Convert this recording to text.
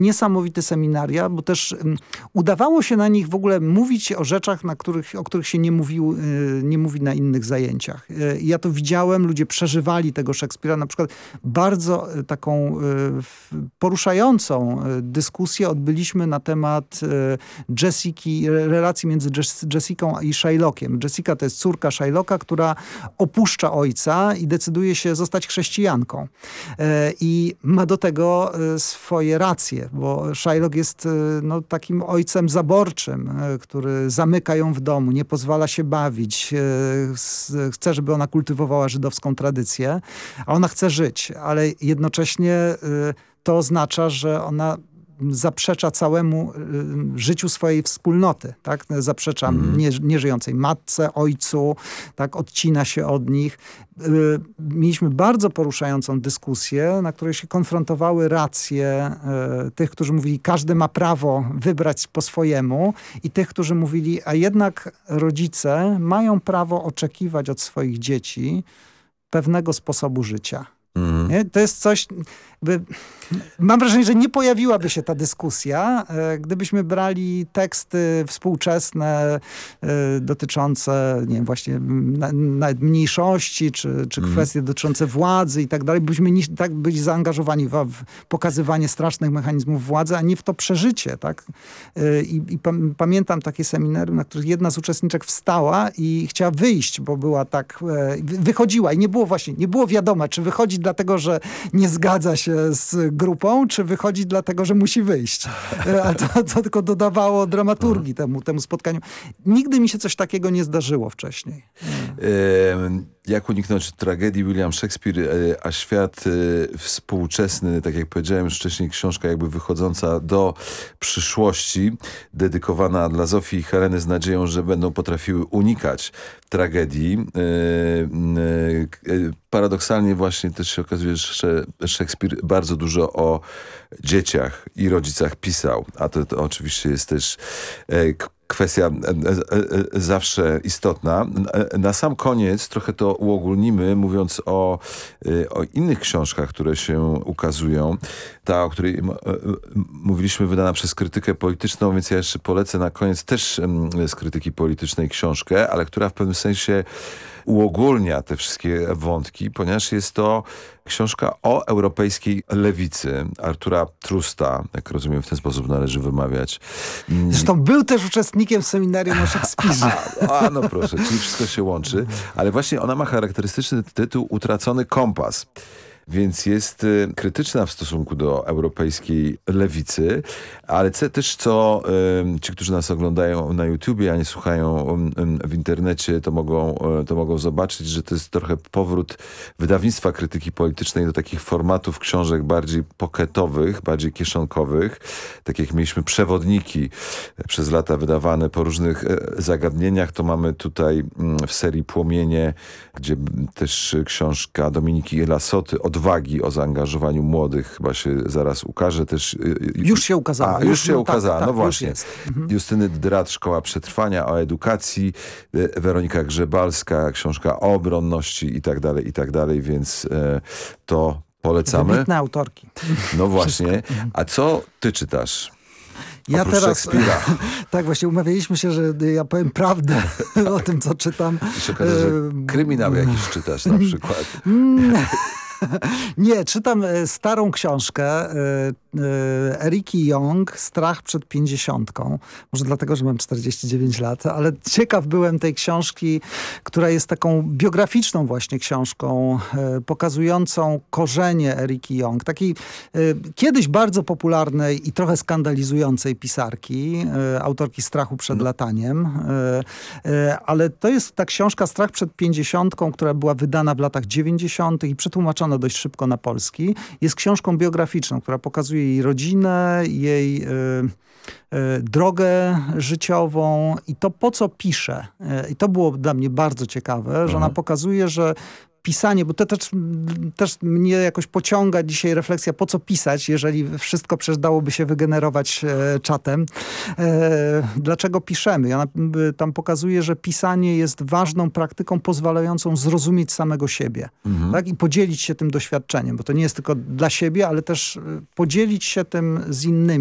niesamowite seminaria, bo też udawało się na nich w ogóle mówić o rzeczach, o których się nie mówi na innych zajęciach. I ja to widziałem, ludzie przeżywali tego Szekspira. Na przykład bardzo taką poruszającą dyskusję odbyliśmy na temat Jessiki, relacji między Jessiką i Shylockiem. Jessica to jest córka Shylocka, która opuszcza ojca i decyduje się zostać chrześcijanką. I ma do tego swoje racje, bo Shylock jest takim ojcem zaborczym, który zamyka ją w domu, nie pozwala się bawić, chce, żeby ona kultywowała żydowską tradycję, a ona chce żyć, ale jednocześnie to oznacza, że ona zaprzecza całemu życiu swojej wspólnoty, tak? Zaprzecza nieżyjącej matce, ojcu, tak? Odcina się od nich. Mieliśmy bardzo poruszającą dyskusję, na której się konfrontowały racje tych, którzy mówili, każdy ma prawo wybrać po swojemu, i tych, którzy mówili, a jednak rodzice mają prawo oczekiwać od swoich dzieci pewnego sposobu życia. Nie? To jest coś, mam wrażenie, że nie pojawiłaby się ta dyskusja, gdybyśmy brali teksty współczesne dotyczące, nie wiem, właśnie nawet mniejszości, czy kwestie dotyczące władzy i tak dalej. Byśmy tak byli zaangażowani w pokazywanie strasznych mechanizmów władzy, a nie w to przeżycie. Tak? I pamiętam takie seminarium, na których jedna z uczestniczek wstała i chciała wyjść, bo była tak, wychodziła i nie było wiadomo, czy wychodzi dlatego, że nie zgadza się z grupą, czy wychodzi dlatego, że musi wyjść. Ale to tylko dodawało dramaturgii temu spotkaniu. Nigdy mi się coś takiego nie zdarzyło wcześniej. Jak uniknąć tragedii William Shakespeare, a świat współczesny, tak jak powiedziałem już wcześniej, książka jakby wychodząca do przyszłości, dedykowana dla Zofii i Heleny z nadzieją, że będą potrafiły unikać tragedii. Paradoksalnie właśnie też się okazuje, że Shakespeare bardzo dużo o dzieciach i rodzicach pisał, a to oczywiście jest też kwestia zawsze istotna. Na sam koniec trochę to uogólnimy, mówiąc o innych książkach, które się ukazują. Ta, o której mówiliśmy, wydana przez Krytykę Polityczną, więc ja jeszcze polecę na koniec też z Krytyki Politycznej książkę, ale która w pewnym sensie uogólnia te wszystkie wątki, ponieważ jest to książka o europejskiej lewicy Artura Trusta, jak rozumiem, w ten sposób należy wymawiać. Zresztą był też uczestnikiem seminarium o Szekspirze. No proszę, czyli wszystko się łączy. Ale właśnie ona ma charakterystyczny tytuł Utracony kompas. Więc jest krytyczna w stosunku do europejskiej lewicy, ale też co ci, którzy nas oglądają na YouTubie, a nie słuchają w internecie, to mogą zobaczyć, że to jest trochę powrót wydawnictwa Krytyki Politycznej do takich formatów książek bardziej pocketowych, bardziej kieszonkowych. Tak jak mieliśmy przewodniki przez lata wydawane po różnych zagadnieniach, to mamy tutaj w serii Płomienie, gdzie też książka Dominiki Lasoty Odwagi o zaangażowaniu młodych chyba się zaraz ukaże też. Już się ukazała. Już się ukazała, tak, no właśnie. Justyny Drat, Szkoła Przetrwania, o edukacji, Weronika Grzebalska, książka o obronności i tak dalej, więc to polecamy. Wybitne autorki. No właśnie. A co ty czytasz? Ja oprócz teraz, Szekspira. tak, właśnie umawialiśmy się, że ja powiem prawdę o tym, co czytam. I się okaże, że kryminał jakiś czytasz na przykład. Nie, czytam starą książkę Eriki Young, Strach przed 50. Może dlatego, że mam 49 lat, ale ciekaw byłem tej książki, która jest taką biograficzną właśnie książką, pokazującą korzenie Eriki Young. Takiej kiedyś bardzo popularnej i trochę skandalizującej pisarki, autorki Strachu przed lataniem. Ale to jest ta książka Strach przed 50, która była wydana w latach 90. i przetłumaczona dość szybko na polski. Jest książką biograficzną, która pokazuje jej rodzinę, jej drogę życiową i to, po co pisze. I to było dla mnie bardzo ciekawe, że ona pokazuje, że pisanie, bo to też mnie jakoś pociąga dzisiaj refleksja, po co pisać, jeżeli wszystko przecież dałoby się wygenerować czatem. Dlaczego piszemy? I ona tam pokazuje, że pisanie jest ważną praktyką pozwalającą zrozumieć samego siebie. Tak? I podzielić się tym doświadczeniem, bo to nie jest tylko dla siebie, ale też podzielić się tym z innymi.